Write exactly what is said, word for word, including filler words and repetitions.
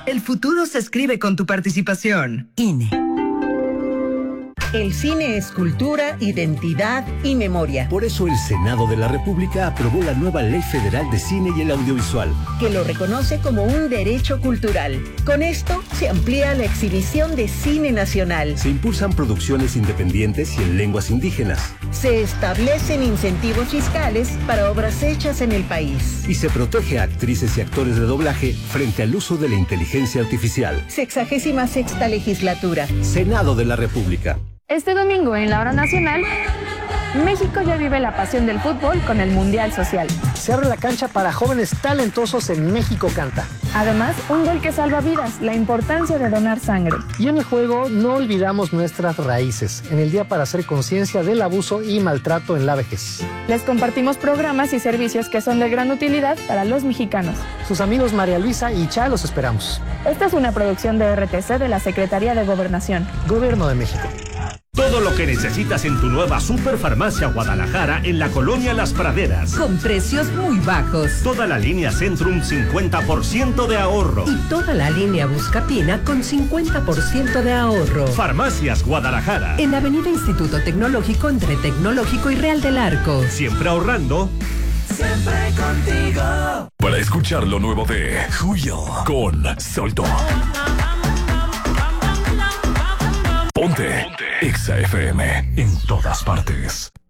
El futuro se escribe con tu participación. I N E. El cine es cultura, identidad y memoria. Por eso el Senado de la República aprobó la nueva Ley Federal de Cine y el Audiovisual, que lo reconoce como un derecho cultural. Con esto se amplía la exhibición de cine nacional. Se impulsan producciones independientes y en lenguas indígenas. Se establecen incentivos fiscales para obras hechas en el país. Y se protege a actrices y actores de doblaje frente al uso de la inteligencia artificial. Sexagésima sexta legislatura. Senado de la República. Este domingo en la hora nacional, México ya vive la pasión del fútbol con el Mundial Social. Se abre la cancha para jóvenes talentosos en México Canta. Además, un gol que salva vidas, la importancia de donar sangre. Y en el juego no olvidamos nuestras raíces, en el día para hacer conciencia del abuso y maltrato en la vejez. Les compartimos programas y servicios que son de gran utilidad para los mexicanos. Sus amigos María Luisa y Cha los esperamos. Esta es una producción de R T C de la Secretaría de Gobernación. Gobierno de México. Todo lo que necesitas en tu nueva Superfarmacia Guadalajara en la colonia Las Praderas. Con precios muy bajos. Toda la línea Centrum cincuenta por ciento de ahorro. Y toda la línea Buscapina con cincuenta por ciento de ahorro. Farmacias Guadalajara. En Avenida Instituto Tecnológico entre Tecnológico y Real del Arco. Siempre ahorrando. Siempre contigo. Para escuchar lo nuevo de Julio con Solto. Ponte, Ponte. Exa F M en todas partes.